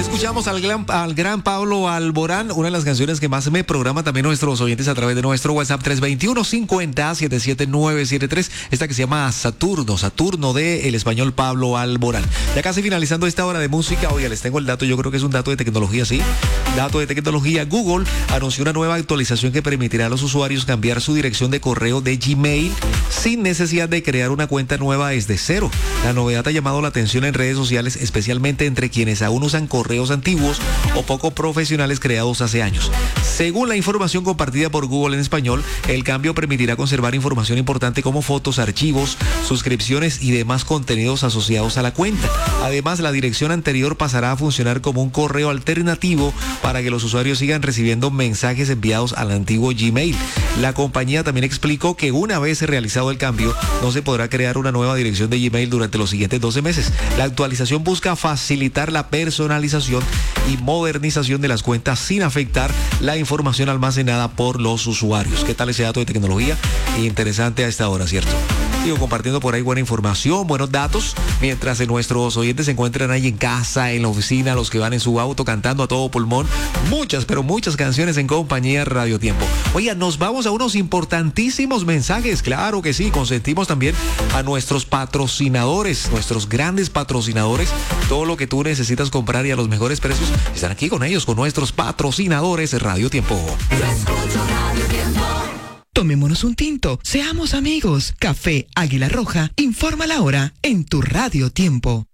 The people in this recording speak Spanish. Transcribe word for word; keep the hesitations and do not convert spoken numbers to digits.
Escuchamos al gran, al gran Pablo Alborán, una de las canciones que más me programa también nuestros oyentes a través de nuestro WhatsApp tres dos uno, cincuenta, setenta y siete, novecientos setenta y tres, esta que se llama Saturno, Saturno de el español Pablo Alborán. Ya casi finalizando esta hora de música, oiga, les tengo el dato, yo creo que es un dato de tecnología, sí, dato de tecnología. Google anunció una nueva actualización que permitirá a los usuarios cambiar su dirección de correo de Gmail sin necesidad de crear una cuenta nueva desde cero. La novedad ha llamado la atención en redes sociales, especialmente entre quienes aún usan correos antiguos o poco profesionales creados hace años. Según la información compartida por Google en español, el cambio permitirá conservar información importante como fotos, archivos, suscripciones y demás contenidos asociados a la cuenta. Además, la dirección anterior pasará a funcionar como un correo alternativo para que los usuarios sigan recibiendo mensajes enviados al antiguo Gmail. La compañía también explicó que una vez realizado el cambio, no se podrá crear una nueva dirección de Gmail durante los siguientes doce meses. La actualización busca facilitar la personalización y modernización de las cuentas sin afectar la información almacenada por los usuarios. ¿Qué tal ese dato de tecnología? Interesante a esta hora, ¿cierto? Sigo compartiendo por ahí buena información, buenos datos, mientras nuestros oyentes se encuentran ahí en casa, en la oficina, los que van en su auto cantando a todo pulmón, muchas, pero muchas canciones en compañía Radio Tiempo. Oiga, nos vamos a unos importantísimos mensajes, claro que sí, consentimos también a nuestros patrocinadores, nuestros grandes patrocinadores, todo lo que tú necesitas comprar y a los mejores precios, están aquí con ellos, con nuestros patrocinadores Radio Tiempo. Tomémonos un tinto, seamos amigos. Café Águila Roja, informa la hora en tu Radio Tiempo.